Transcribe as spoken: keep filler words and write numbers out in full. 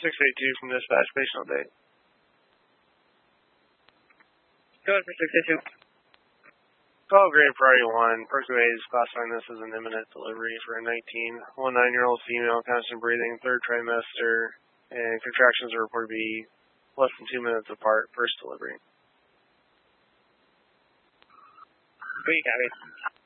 six eight two from dispatch, patient update. Go ahead for six eight two. Oh, grade priority one. Percway is classifying this as an imminent delivery for a nineteen, one nine-year-old female, constant breathing, third trimester, and contractions are reported to be less than two minutes apart, first delivery. Good, copy.